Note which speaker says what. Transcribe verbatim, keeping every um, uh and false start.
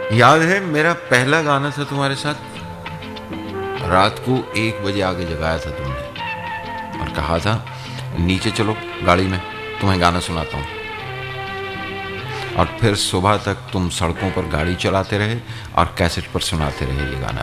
Speaker 1: याद है मेरा पहला गाना था तुम्हारे साथ। रात को एक बजे आके जगाया था तुमने और कहा था नीचे चलो गाड़ी में, तुम्हें गाना सुनाता हूँ। और फिर सुबह तक तुम सड़कों पर गाड़ी चलाते रहे और कैसेट पर सुनाते रहे ये गाना।